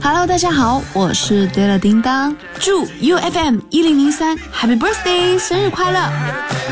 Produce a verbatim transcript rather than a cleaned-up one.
Hello， 大家好，我是对了叮当，祝 U F M 一零零三 Happy Birthday， 生日快乐！